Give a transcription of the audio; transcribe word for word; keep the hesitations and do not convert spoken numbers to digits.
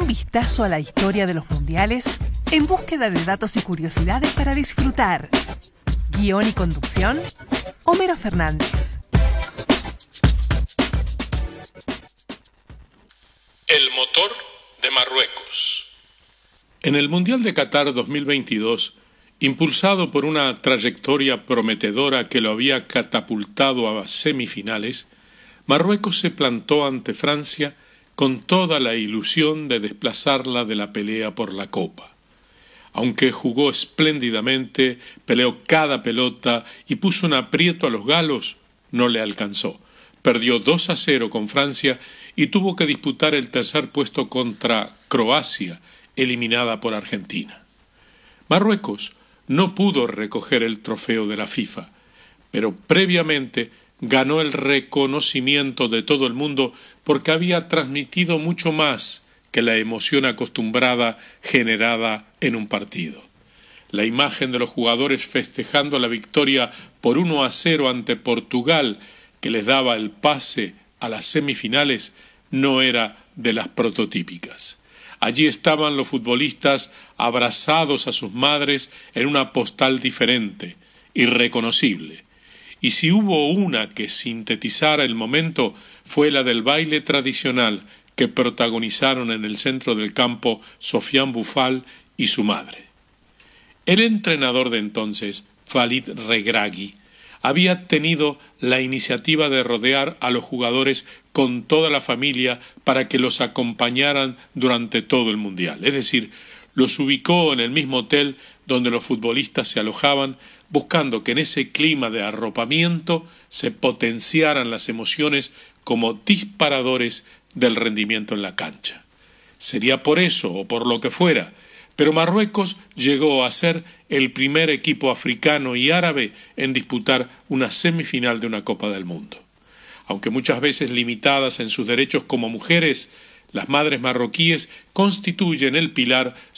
un vistazo a la historia de los mundiales en búsqueda de datos y curiosidades para disfrutar. Guión y conducción, Homero Fernández. El motor de Marruecos. En el Mundial de Qatar dos mil veintidós, impulsado por una trayectoria prometedora que lo había catapultado a semifinales, Marruecos se plantó ante Francia con toda la ilusión de desplazarla de la pelea por la Copa. Aunque jugó espléndidamente, peleó cada pelota y puso un aprieto a los galos, no le alcanzó. Perdió dos a cero con Francia y tuvo que disputar el tercer puesto contra Croacia, eliminada por Argentina. Marruecos no pudo recoger el trofeo de la FIFA, pero previamente ganó el reconocimiento de todo el mundo porque había transmitido mucho más que la emoción acostumbrada generada en un partido. La imagen de los jugadores festejando la victoria por uno a cero ante Portugal, que les daba el pase a las semifinales, no era de las prototípicas. Allí estaban los futbolistas abrazados a sus madres en una postal diferente, irreconocible. Y si hubo una que sintetizara el momento, fue la del baile tradicional que protagonizaron en el centro del campo Sofiane Boufal y su madre. El entrenador de entonces, Walid Regragui, había tenido la iniciativa de rodear a los jugadores con toda la familia para que los acompañaran durante todo el Mundial. Es decir, los ubicó en el mismo hotel donde los futbolistas se alojaban, buscando que en ese clima de arropamiento se potenciaran las emociones como disparadores del rendimiento en la cancha. Sería por eso o por lo que fuera, pero Marruecos llegó a ser el primer equipo africano y árabe en disputar una semifinal de una Copa del Mundo. Aunque muchas veces limitadas en sus derechos como mujeres, las madres marroquíes constituyen el pilar